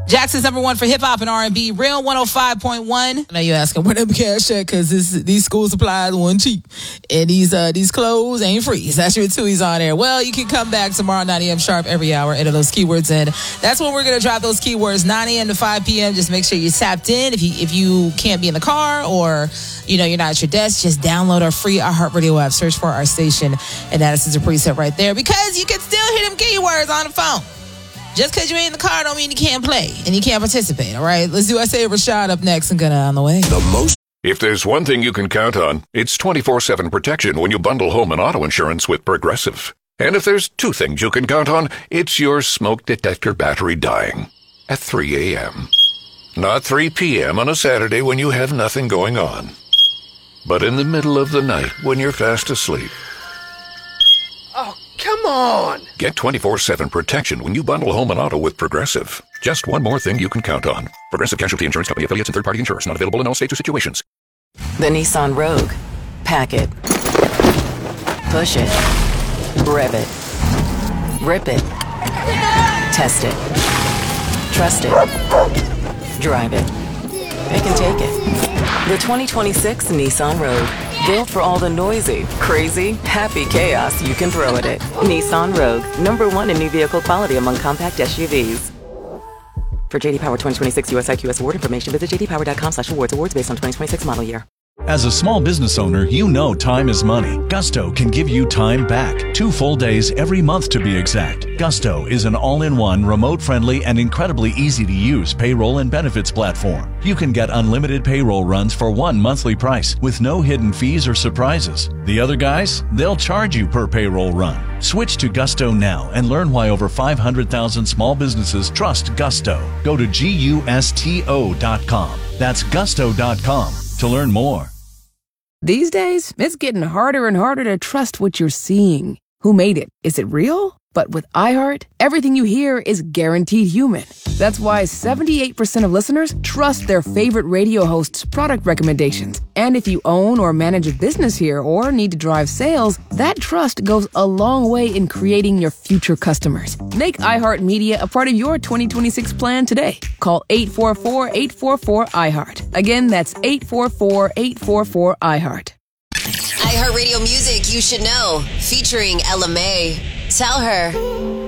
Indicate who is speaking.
Speaker 1: Jackson's number one for hip-hop and R&B, Real 105.1. I know you're asking, where them cash at? Because these school supplies weren't cheap. And these clothes ain't free. So that's your Tui's on there. Well, you can come back tomorrow, 9 a.m. sharp, every hour, enter those keywords in. That's when we're going to drop those keywords, 9 a.m. to 5 p.m. Just make sure you're tapped in. If you can't be in the car or, you're not at your desk, just download our free iHeartRadio app. Search for our station. And that is a preset right there. Because you can still hear them keywords on the phone. Just because you ain't in the car don't mean you can't play and you can't participate, all right? Let's do Isaiah Rashad up next and Gunna on the way.
Speaker 2: If there's one thing you can count on, it's 24/7 protection when you bundle home and auto insurance with Progressive. And if there's two things you can count on, it's your smoke detector battery dying at 3 a.m. Not 3 p.m. on a Saturday when you have nothing going on, but in the middle of the night when you're fast asleep.
Speaker 3: Oh, come on!
Speaker 2: Get 24/7 protection when you bundle home and auto with Progressive. Just one more thing you can count on. Progressive Casualty Insurance Company, affiliates, and third-party insurers. Not available in all states or situations.
Speaker 4: The Nissan Rogue. Pack it. Push it. Rev it. Rip it. Test it. Trust it. Drive it. It can take it. The 2026 Nissan Rogue. Built for all the noisy, crazy, happy chaos you can throw at it. Nissan Rogue. #1 in new vehicle quality among compact SUVs. For JD Power 2026 US IQS award information, visit jdpower.com/awards. Awards based on 2026 model year.
Speaker 5: As a small business owner, you know time is money. Gusto can give you time back. 2 full days every month to be exact. Gusto is an all-in-one, remote-friendly, and incredibly easy-to-use payroll and benefits platform. You can get unlimited payroll runs for one monthly price with no hidden fees or surprises. The other guys, they'll charge you per payroll run. Switch to Gusto now and learn why over 500,000 small businesses trust Gusto. Go to GUSTO.com. That's Gusto.com to learn more.
Speaker 6: These days, it's getting harder and harder to trust what you're seeing. Who made it? Is it real? But with iHeart, everything you hear is guaranteed human. That's why 78% of listeners trust their favorite radio host's product recommendations. And if you own or manage a business here or need to drive sales, that trust goes a long way in creating your future customers. Make iHeart Media a part of your 2026 plan today. Call 844-844-iHeart. Again, that's 844-844-iHeart.
Speaker 7: iHeartRadio music you should know, featuring Ella Mai. Tell her.